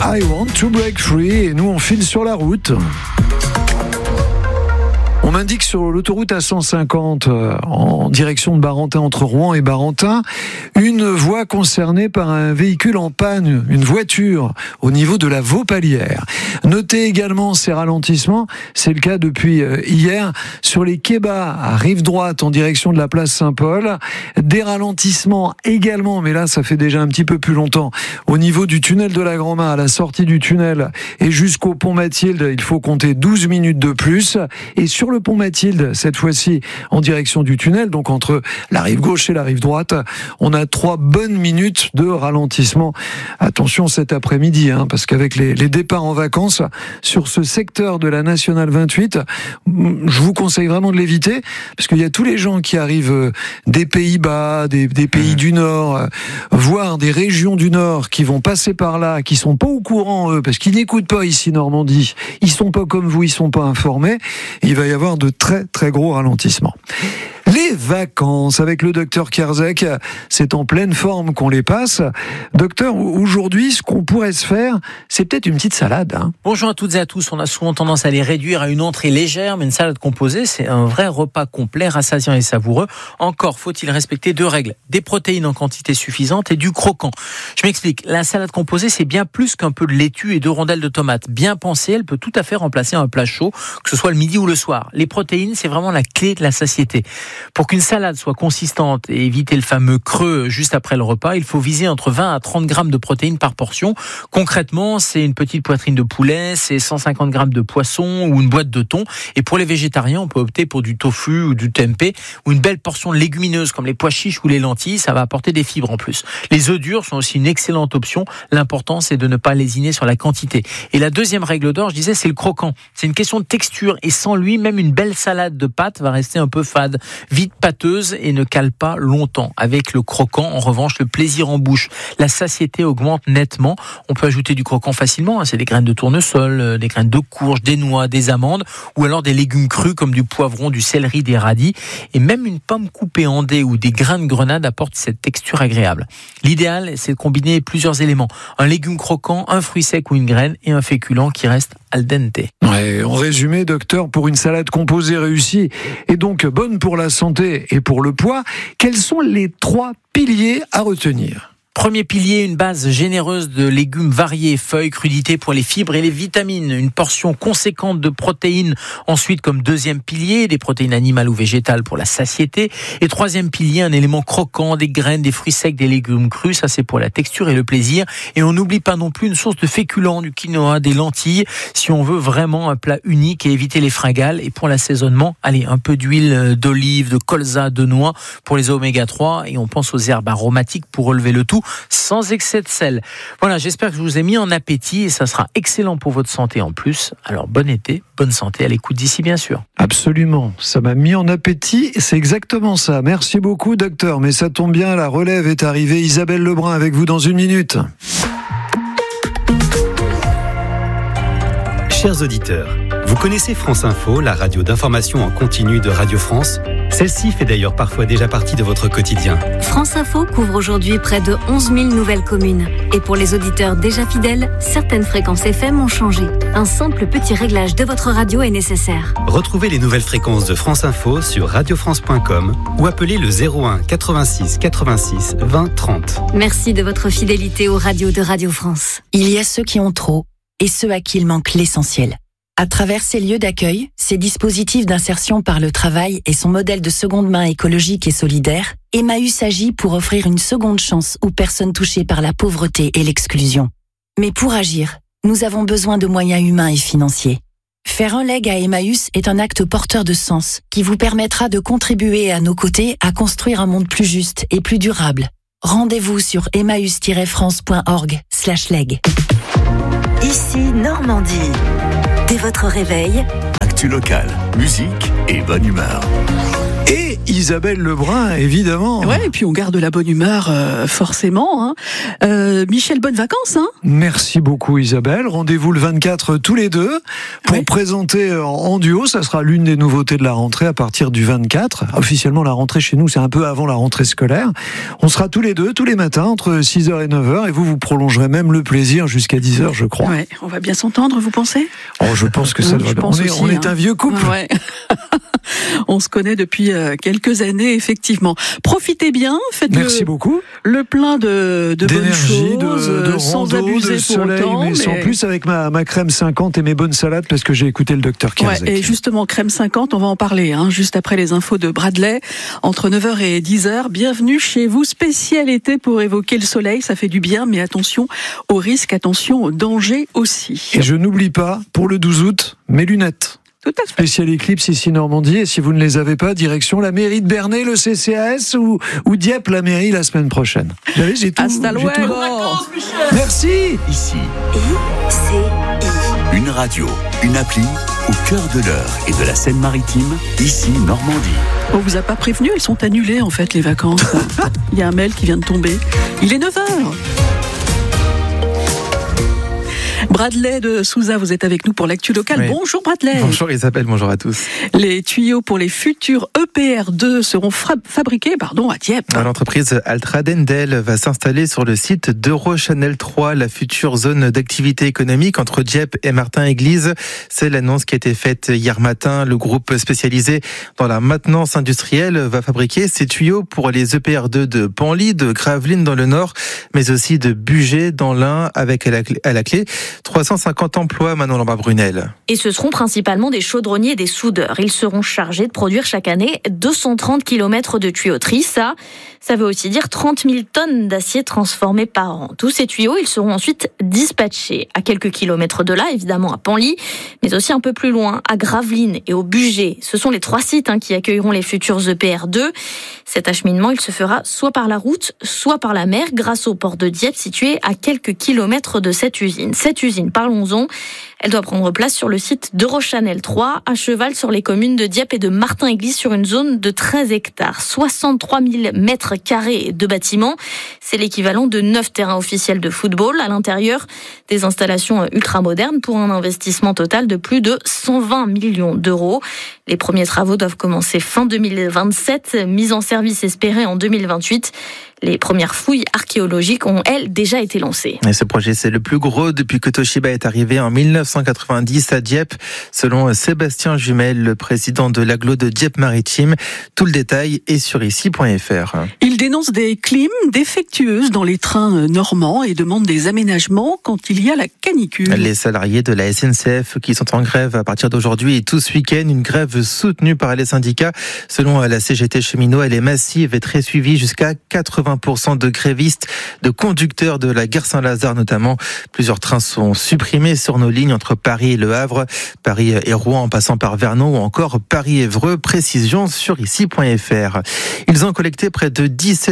I Want to Break Free et nous on file sur la route. On m'indique sur l'autoroute A150 en direction de Barentin, entre Rouen et Barentin, une voie concernée par un véhicule en panne, une voiture au niveau de la Vaupalière. Notez également ces ralentissements, c'est le cas depuis hier sur les quais bas à rive droite en direction de la place Saint-Paul. Des ralentissements également, mais là ça fait déjà un petit peu plus longtemps, au niveau du tunnel de la Grand-Mare, à la sortie du tunnel et jusqu'au pont Mathilde, il faut compter 12 minutes de plus. Et sur le pont Mathilde, cette fois-ci en direction du tunnel, donc entre la rive gauche et la rive droite, on a 3 bonnes minutes de ralentissement. Attention cet après-midi, parce qu'avec les départs en vacances sur ce secteur de la Nationale 28, je vous conseille vraiment de l'éviter, parce qu'il y a tous les gens qui arrivent des Pays-Bas, des pays du Nord, voire des régions du Nord qui vont passer par là, qui sont pas au courant, eux, parce qu'ils n'écoutent pas ici Normandie, ils sont pas comme vous, ils sont pas informés, et il va y avoir de très très gros ralentissements. Les vacances avec le docteur Kierzek, c'est en pleine forme qu'on les passe. Docteur, aujourd'hui, ce qu'on pourrait se faire, c'est peut-être une petite salade. Bonjour à toutes et à tous. On a souvent tendance à les réduire à une entrée légère, mais une salade composée, c'est un vrai repas complet, rassasiant et savoureux. Encore faut-il respecter 2 règles. Des protéines en quantité suffisante et du croquant. Je m'explique. La salade composée, c'est bien plus qu'un peu de laitue et 2 rondelles de tomates. Bien pensée, elle peut tout à fait remplacer un plat chaud, que ce soit le midi ou le soir. Les protéines, c'est vraiment la clé de la satiété. Pour qu'une salade soit consistante et éviter le fameux creux juste après le repas, il faut viser entre 20 à 30 grammes de protéines par portion. Concrètement, c'est une petite poitrine de poulet, c'est 150 grammes de poisson ou une boîte de thon. Et pour les végétariens, on peut opter pour du tofu ou du tempeh ou une belle portion de légumineuses comme les pois chiches ou les lentilles. Ça va apporter des fibres en plus. Les œufs durs sont aussi une excellente option. L'important, c'est de ne pas lésiner sur la quantité. Et la deuxième règle d'or, je disais, c'est le croquant. C'est une question de texture et sans lui, même une belle salade de pâtes va rester un peu fade, vite pâteuse et ne cale pas longtemps. Avec le croquant, en revanche, le plaisir en bouche, la satiété augmente nettement. On peut ajouter du croquant facilement, c'est des graines de tournesol, des graines de courge, des noix, des amandes ou alors des légumes crus comme du poivron, du céleri, des radis et même une pomme coupée en dés ou des grains de grenade apportent cette texture agréable. L'idéal, c'est de combiner plusieurs éléments. Un légume croquant, un fruit sec ou une graine et un féculent qui reste al dente. Ouais, en résumé, docteur, pour une salade composée réussie et donc bonne pour la santé et pour le poids, quels sont les 3 piliers à retenir ? Premier pilier, une base généreuse de légumes variés, feuilles, crudités pour les fibres et les vitamines. Une portion conséquente de protéines. Ensuite, comme deuxième pilier, des protéines animales ou végétales pour la satiété. Et troisième pilier, un élément croquant, des graines, des fruits secs, des légumes crus. Ça, c'est pour la texture et le plaisir. Et on n'oublie pas non plus une source de féculents, du quinoa, des lentilles, si on veut vraiment un plat unique et éviter les fringales. Et pour l'assaisonnement, allez, un peu d'huile d'olive, de colza, de noix pour les oméga 3. Et on pense aux herbes aromatiques pour relever le tout, sans excès de sel. Voilà, j'espère que je vous ai mis en appétit et ça sera excellent pour votre santé en plus. Alors bon été, bonne santé à l'écoute d'ici bien sûr. Absolument, ça m'a mis en appétit, c'est exactement ça. Merci beaucoup docteur, mais ça tombe bien, la relève est arrivée. Isabelle Lebrun avec vous dans 1 minute. Chers auditeurs, vous connaissez France Info, la radio d'information en continu de Radio France ? Celle-ci fait d'ailleurs parfois déjà partie de votre quotidien. France Info couvre aujourd'hui près de 11 000 nouvelles communes. Et pour les auditeurs déjà fidèles, certaines fréquences FM ont changé. Un simple petit réglage de votre radio est nécessaire. Retrouvez les nouvelles fréquences de France Info sur radiofrance.com ou appelez le 01 86 86 20 30. Merci de votre fidélité aux radios de Radio France. Il y a ceux qui ont trop et ceux à qui il manque l'essentiel. À travers ces lieux d'accueil, ces dispositifs d'insertion par le travail et son modèle de seconde main écologique et solidaire, Emmaüs agit pour offrir une seconde chance aux personnes touchées par la pauvreté et l'exclusion. Mais pour agir, nous avons besoin de moyens humains et financiers. Faire un leg à Emmaüs est un acte porteur de sens qui vous permettra de contribuer à nos côtés à construire un monde plus juste et plus durable. Rendez-vous sur emmaüs-france.org/leg. Ici Normandie. Dès votre réveil, actu locale, musique et bonne humeur. Et Isabelle Lebrun, évidemment. Ouais, et puis on garde la bonne humeur, forcément. Hein. Michel, bonnes vacances. Hein. Merci beaucoup Isabelle. Rendez-vous le 24 tous les deux pour présenter en duo. Ça sera l'une des nouveautés de la rentrée à partir du 24. Officiellement, la rentrée chez nous, c'est un peu avant la rentrée scolaire. On sera tous les deux, tous les matins, entre 6h et 9h. Et vous prolongerez même le plaisir jusqu'à 10h, je crois. Ouais, on va bien s'entendre, vous pensez ? Je pense que ça doit bien. On est un vieux couple. Ouais. On se connaît depuis quelques années, effectivement. Profitez bien, faites beaucoup. Le plein de bonnes choses, de sans rando, abuser de soleil, pour autant. Mais sans plus avec ma crème 50 et mes bonnes salades parce que j'ai écouté le docteur Kierzek. Ouais, et justement, crème 50, on va en parler, juste après les infos de Bradley, entre 9h et 10h. Bienvenue chez vous, spécialité pour évoquer le soleil, ça fait du bien, mais attention aux risques, attention aux dangers aussi. Et je n'oublie pas, pour le 12 août, mes lunettes. Tout à fait. Spécial Éclipse ici Normandie, et si vous ne les avez pas, direction la mairie de Bernay, le CCAS ou Dieppe, la mairie la semaine prochaine. J'ai tout. Hasta luego. Merci. Ici, une radio, une appli au cœur de l'Eure et de la Seine-Maritime, ici Normandie. On vous a pas prévenu, elles sont annulées en fait les vacances. Il y a un mail qui vient de tomber. Il est 9h. Bradley de Souza, vous êtes avec nous pour l'actu locale. Oui. Bonjour Bradley. Bonjour Isabelle, bonjour à tous. Les tuyaux pour les futurs EPR2 seront fabriqués à Dieppe. L'entreprise Altradendel va s'installer sur le site d'Eurochannel 3, la future zone d'activité économique entre Dieppe et Martin-Église. C'est l'annonce qui a été faite hier matin. Le groupe spécialisé dans la maintenance industrielle va fabriquer ces tuyaux pour les EPR2 de Panly, de Gravelines dans le nord, mais aussi de Bugey dans l'Ain, avec à la clé 350 emplois, Manon Lambert-Brunel. Et ce seront principalement des chaudronniers et des soudeurs. Ils seront chargés de produire chaque année 230 km de tuyauterie. Ça veut aussi dire 30 000 tonnes d'acier transformé par an. Tous ces tuyaux, ils seront ensuite dispatchés à quelques kilomètres de là, évidemment à Panly, mais aussi un peu plus loin, à Gravelines et au Bugey. Ce sont les 3 sites qui accueilleront les futurs EPR2. Cet acheminement, il se fera soit par la route, soit par la mer, grâce au port de Dieppe, situé à quelques kilomètres de cette usine. Cette usine, parlons-en, elle doit prendre place sur le site d'Eurochannel 3, à cheval sur les communes de Dieppe et de Martin-Église, sur une zone de 13 hectares, 63 000 mètres carrés de bâtiments. C'est l'équivalent de 9 terrains officiels de football. À l'intérieur, des installations ultramodernes pour un investissement total de plus de 120 millions d'euros. Les premiers travaux doivent commencer fin 2027, mise en service espérée en 2028. Les premières fouilles archéologiques ont, elles, déjà été lancées. Et ce projet, c'est le plus gros depuis que Toshiba est arrivé en 1990 à Dieppe, selon Sébastien Jumel, le président de l'agglo de Dieppe-Maritime. Tout le détail est sur ici.fr. Il dénonce des clims défectueuses dans les trains normands et demande des aménagements quand il y a la canicule. Les salariés de la SNCF qui sont en grève à partir d'aujourd'hui et tout ce week-end, une grève soutenue par les syndicats. Selon la CGT cheminot, elle est massive et très suivie, jusqu'à 80% de grévistes, de conducteurs de la gare Saint-Lazare notamment. Plusieurs trains sont supprimés sur nos lignes entre Paris et Le Havre, Paris et Rouen en passant par Vernon ou encore Paris-Évreux. Précision sur ici.fr. Ils ont collecté près de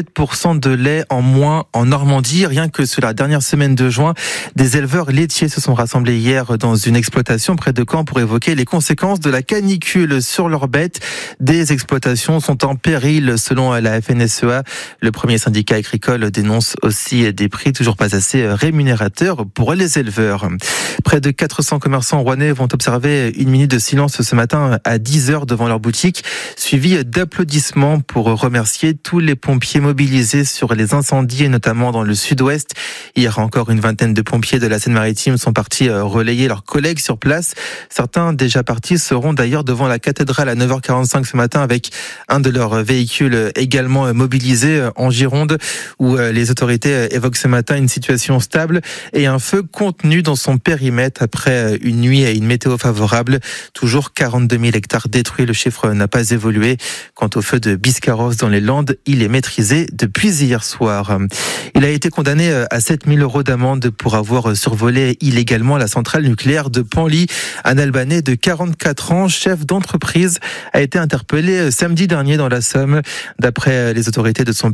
17% de lait en moins en Normandie. Rien que sur la dernière semaine de juin, des éleveurs laitiers se sont rassemblés hier dans une exploitation près de Caen pour évoquer les conséquences de la canicule sur leurs bêtes. Des exploitations sont en péril selon la FNSEA. Le premier syndicat agricole dénonce aussi des prix toujours pas assez rémunérateurs pour les éleveurs. Près de 400 commerçants rouennais vont observer une minute de silence ce matin à 10h devant leur boutique, suivi d'applaudissements pour remercier tous les pompiers mobilisés sur les incendies, et notamment dans le sud-ouest. Hier encore, une vingtaine de pompiers de la Seine-Maritime sont partis relayer leurs collègues sur place. Certains déjà partis seront d'ailleurs devant la cathédrale à 9h45 ce matin, avec un de leurs véhicules également mobilisé en Gironde, où les autorités évoquent ce matin une situation stable et un feu contenu dans son périmètre après une nuit et une météo favorable. Toujours 42 000 hectares détruits, le chiffre n'a pas évolué. Quant au feu de Biscarrosse dans les Landes, il est maîtrisé depuis hier soir. Il a été condamné à 7 000 € d'amende pour avoir survolé illégalement la centrale nucléaire de Panly. Un Albanais de 44 ans, chef d'entreprise, a été interpellé samedi dernier dans la Somme. D'après les autorités de son pays,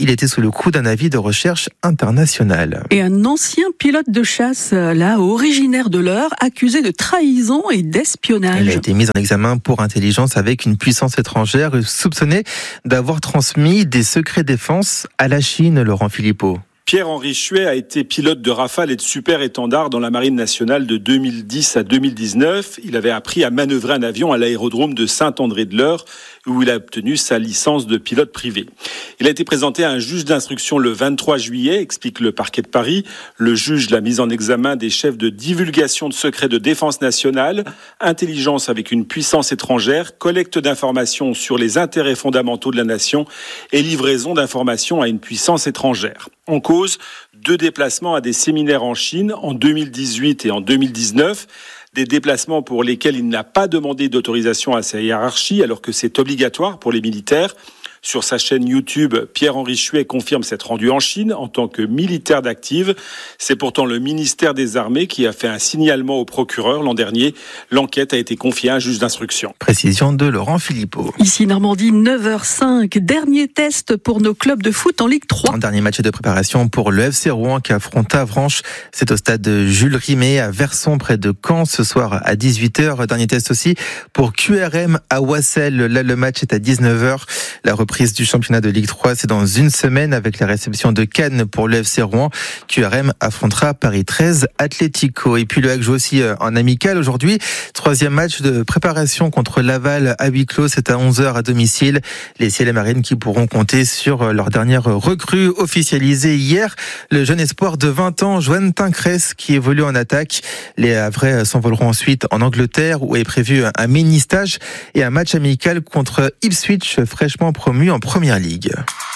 il était sous le coup d'un avis de recherche international. Et un ancien pilote de chasse, là, originaire de l'Eure, accusé de trahison et d'espionnage. Il a été mis en examen pour intelligence avec une puissance étrangère, soupçonné d'avoir transmis des secrets défense à la Chine, Laurent Philippot. Pierre-Henri Chuet a été pilote de Rafale et de Super Étendard dans la Marine nationale de 2010 à 2019. Il avait appris à manœuvrer un avion à l'aérodrome de Saint-André-de-l'Eure, où il a obtenu sa licence de pilote privé. Il a été présenté à un juge d'instruction le 23 juillet, explique le parquet de Paris. Le juge l'a mis en examen des chefs de divulgation de secrets de défense nationale, intelligence avec une puissance étrangère, collecte d'informations sur les intérêts fondamentaux de la nation et livraison d'informations à une puissance étrangère. En cause, 2 déplacements à des séminaires en Chine en 2018 et en 2019. Des déplacements pour lesquels il n'a pas demandé d'autorisation à sa hiérarchie alors que c'est obligatoire pour les militaires. Sur sa chaîne YouTube, Pierre-Henri Chuet confirme s'être rendu en Chine en tant que militaire d'active. C'est pourtant le ministère des Armées qui a fait un signalement au procureur l'an dernier. L'enquête a été confiée à un juge d'instruction. Précision de Laurent Philippot. Ici Normandie, 9h05. Dernier test pour nos clubs de foot en Ligue 3. Un dernier match de préparation pour le FC Rouen qui affronte Avranches. C'est au stade Jules Rimet à Verson près de Caen ce soir à 18h. Dernier test aussi pour QRM à Wassel. Là, le match est à 19h. La reprise du championnat de Ligue 3, c'est dans une semaine avec la réception de Cannes pour le FC Rouen. QRM affrontera Paris 13 Atlético. Et puis le HAC joue aussi en amical aujourd'hui. 3e match de préparation contre Laval à huis clos. C'est à 11h à domicile. Les Ciels et Marines qui pourront compter sur leur dernière recrue officialisée hier. Le jeune espoir de 20 ans, Joanne Tincresse, qui évolue en attaque. Les Havrais s'envoleront ensuite en Angleterre où est prévu un mini-stage et un match amical contre Ipswich, fraîchement promu en Première Ligue.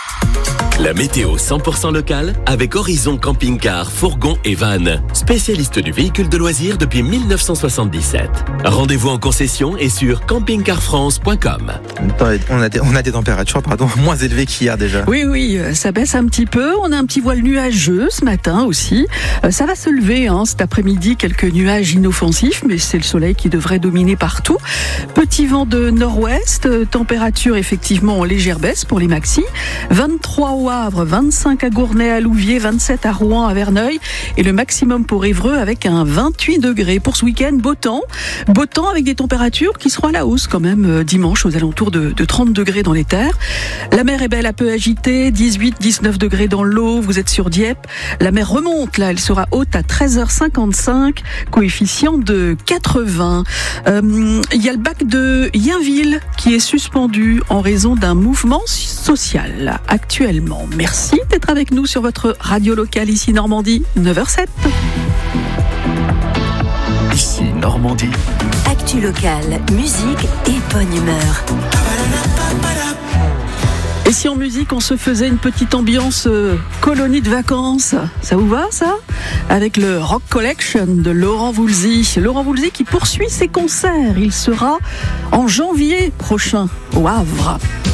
La météo 100% locale avec Horizon Camping-Car, Fourgon et Van. Spécialiste du véhicule de loisirs depuis 1977. Rendez-vous en concession et sur campingcarfrance.com. On a des températures moins élevées qu'hier déjà. Oui, ça baisse un petit peu. On a un petit voile nuageux ce matin aussi. Ça va se lever cet après-midi, quelques nuages inoffensifs, mais c'est le soleil qui devrait dominer partout. Petit vent de nord-ouest, température effectivement en légère baisse pour les maxis. 23 au Havre, 25 à Gournay, à Louviers, 27 à Rouen, à Verneuil et le maximum pour Évreux avec un 28 degrés. Pour ce week-end, beau temps avec des températures qui seront à la hausse quand même dimanche aux alentours de 30 degrés dans les terres. La mer est belle, un peu agitée, 18-19 degrés dans l'eau, vous êtes sur Dieppe. La mer remonte, là, elle sera haute à 13h55, coefficient de 80. Il y a le bac de Yainville qui est suspendu en raison d'un mouvement social actuellement. Merci d'être avec nous sur votre radio locale ici Normandie, 9h07. Ici Normandie. Actu locale, musique et bonne humeur. Et si en musique on se faisait une petite ambiance colonie de vacances, ça vous va ça? Avec le Rock Collection de Laurent Voulzy. Laurent Voulzy qui poursuit ses concerts. Il sera en janvier prochain au Havre.